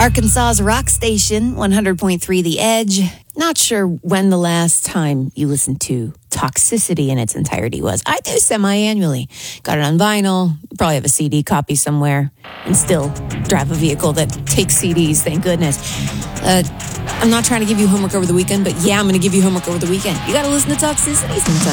Arkansas's rock station, 100.3 The Edge. Not sure when the last time you listened to Toxicity in its entirety was. I do semi-annually. Got it on vinyl, probably have a CD copy somewhere, and still drive a vehicle that takes CDs, thank goodness. I'm not trying to give you homework over the weekend, but yeah, I'm going to give you homework over the weekend. You got to listen to Toxicity sometime.